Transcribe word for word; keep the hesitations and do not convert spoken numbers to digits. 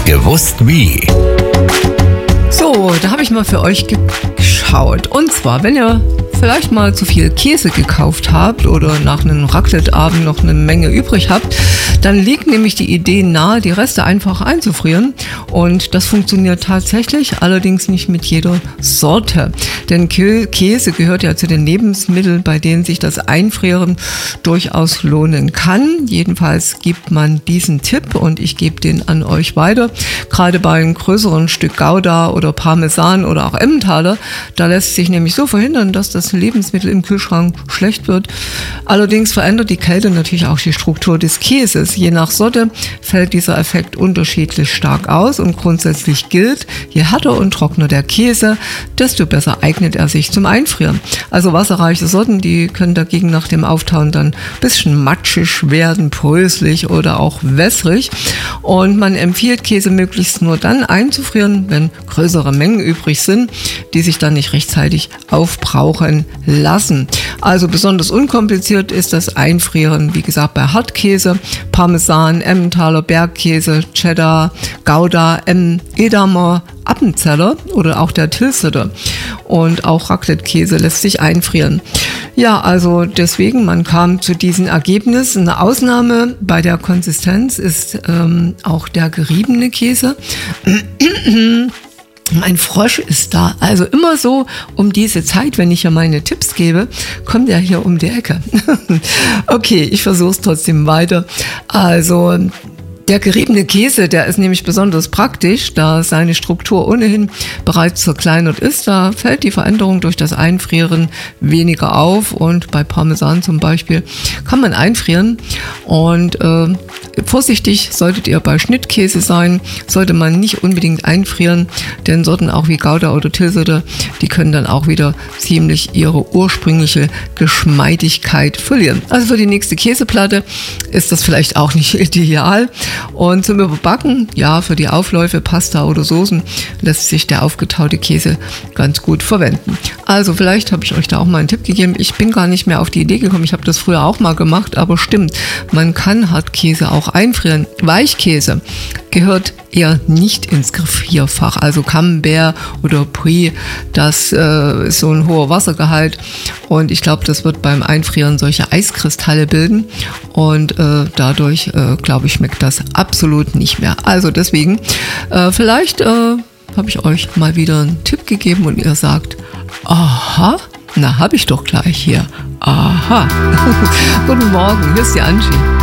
Gewusst wie. So, da habe ich mal für euch geschaut. Und zwar, wenn ihr vielleicht mal zu viel Käse gekauft habt oder nach einem Raclette-Abend noch eine Menge übrig habt, dann liegt nämlich die Idee nahe, die Reste einfach einzufrieren. Und das funktioniert tatsächlich, allerdings nicht mit jeder Sorte. Denn Käse gehört ja zu den Lebensmitteln, bei denen sich das Einfrieren durchaus lohnen kann. Jedenfalls gibt man diesen Tipp und ich gebe den an euch weiter. Gerade bei einem größeren Stück Gouda oder Parmesan oder auch Emmentaler, da lässt sich nämlich so verhindern, dass das Lebensmittel im Kühlschrank schlecht wird. Allerdings verändert die Kälte natürlich auch die Struktur des Käses. Je nach Sorte fällt dieser Effekt unterschiedlich stark aus und grundsätzlich gilt, je härter und trockener der Käse, desto besser eignet er sich zum Einfrieren. Also wasserreiche Sorten, die können dagegen nach dem Auftauen dann ein bisschen matschig werden, bröselig oder auch wässrig. Und man empfiehlt, Käse möglichst nur dann einzufrieren, wenn größere Mengen übrig sind, die sich dann nicht rechtzeitig aufbrauchen lassen. Also besonders unkompliziert ist das Einfrieren, wie gesagt, bei Hartkäse, Parmesan, Emmentaler, Bergkäse, Cheddar, Gouda, Emm, Edamer, Appenzeller oder auch der Tilsiter. Und auch Raclette-Käse lässt sich einfrieren. Ja, also deswegen, man kam zu diesem Ergebnis. Eine Ausnahme bei der Konsistenz ist ähm, auch der geriebene Käse. Ein Frosch ist da. Also immer so um diese Zeit, wenn ich ja meine Tipps gebe, kommt er hier um die Ecke. Okay, ich versuche es trotzdem weiter. Also der geriebene Käse, der ist nämlich besonders praktisch, da seine Struktur ohnehin bereits zerkleinert ist. Da fällt die Veränderung durch das Einfrieren weniger auf und bei Parmesan zum Beispiel kann man einfrieren und äh, vorsichtig solltet ihr bei Schnittkäse sein, sollte man nicht unbedingt einfrieren, denn Sorten auch wie Gouda oder Tilsiter, die können dann auch wieder ziemlich ihre ursprüngliche Geschmeidigkeit verlieren. Also für die nächste Käseplatte ist das vielleicht auch nicht ideal. Und zum Überbacken, ja, für die Aufläufe, Pasta oder Soßen lässt sich der aufgetaute Käse ganz gut verwenden. Also vielleicht habe ich euch da auch mal einen Tipp gegeben. Ich bin gar nicht mehr auf die Idee gekommen. Ich habe das früher auch mal gemacht, aber stimmt, man kann Hartkäse auch einfrieren. Weichkäse gehört eher nicht ins Gefrierfach. Also Camembert oder Brie, das äh, ist so ein hoher Wassergehalt und ich glaube, das wird beim Einfrieren solche Eiskristalle bilden und äh, dadurch, äh, glaube ich, schmeckt das absolut nicht mehr. Also deswegen, äh, vielleicht äh, habe ich euch mal wieder einen Tipp gegeben und ihr sagt, aha, na, habe ich doch gleich hier. Aha. Guten Morgen, hier ist die Angie.